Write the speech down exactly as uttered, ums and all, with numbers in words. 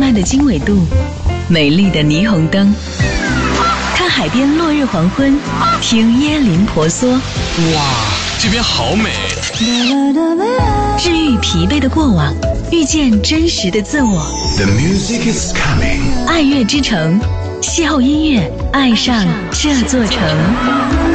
暗的经纬度，美丽的霓虹灯，看海边落日黄昏，听椰林婆娑。 哇，这边好美！ 治愈疲惫的过往，遇见真实的自我。 The music is coming。 爱乐之城，邂逅音乐，爱上这座城。